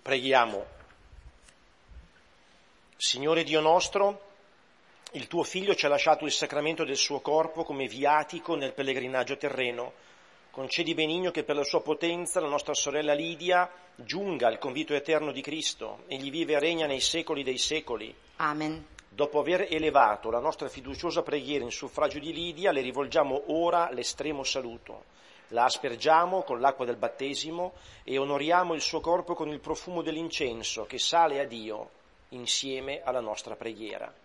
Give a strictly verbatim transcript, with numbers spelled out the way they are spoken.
Preghiamo. Signore Dio nostro, il tuo Figlio ci ha lasciato il sacramento del suo corpo come viatico nel pellegrinaggio terreno. Concedi benigno che per la sua potenza la nostra sorella Lidia giunga al convito eterno di Cristo. Egli vive e regna nei secoli dei secoli. Amen. Dopo aver elevato la nostra fiduciosa preghiera in suffragio di Lidia, le rivolgiamo ora l'estremo saluto. La aspergiamo con l'acqua del battesimo e onoriamo il suo corpo con il profumo dell'incenso che sale a Dio insieme alla nostra preghiera.